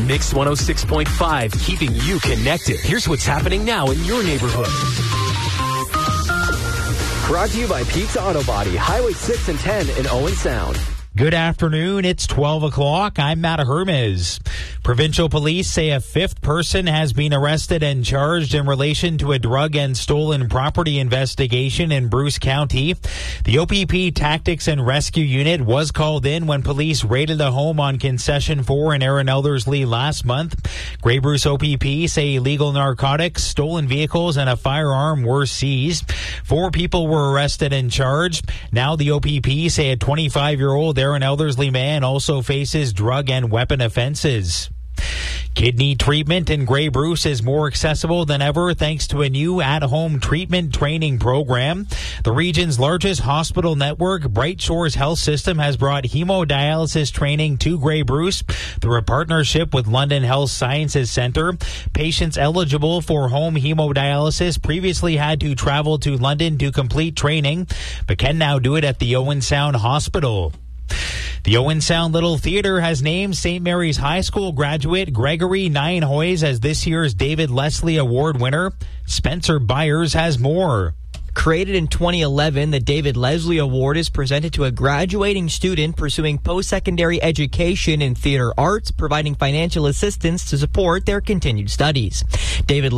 Mix 106.5, keeping you connected. Here's what's happening now in your neighborhood. Brought to you by Pizza Auto Body, Highway 6 and 10 in Owen Sound. Good afternoon. It's 12 o'clock. I'm Matt Hermes. Provincial police say a fifth person has been arrested and charged in relation to a drug and stolen property investigation in Bruce County. The OPP Tactics and Rescue Unit was called in when police raided a home on Concession 4 in Aaron Elderslie last month. Grey Bruce OPP say illegal narcotics, stolen vehicles, and a firearm were seized. 4 people were arrested and charged. Now the OPP say a 25-year-old Aaron Elderslie man also faces drug and weapon offenses. Kidney treatment in Grey Bruce is more accessible than ever thanks to a new at-home treatment training program. The region's largest hospital network, Bright Shores Health System, has brought hemodialysis training to Grey Bruce through a partnership with London Health Sciences Centre. Patients eligible for home hemodialysis previously had to travel to London to complete training, but can now do it at the Owen Sound Hospital. The Owen Sound Little Theatre has named St. Mary's High School graduate Gregory Nienhuys as this year's David Leslie Award winner. Spencer Byers has more. Created in 2011, the David Leslie Award is presented to a graduating student pursuing post-secondary education in theater arts, providing financial assistance to support their continued studies. David